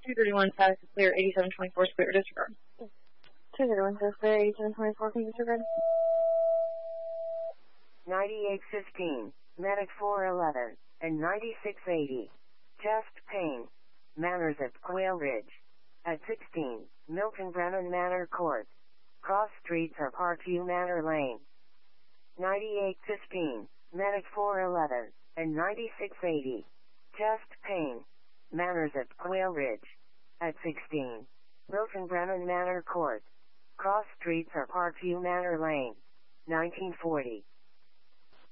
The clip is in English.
231 status is clear, 8724 clear, disregard. 231 status clear, 8724, can you disregard? 9815, Medic 411, and 9680. Chest pain. Manners at Quail Ridge. At 16, Milton Brennan Manor Court. Cross streets are Parkview Manor Lane. 9815, Medic 411, and 9680. Chest pain. Manners at Quail Ridge. At 16, Milton Brennan Manor Court. Cross streets are Parkview Manor Lane. 1940.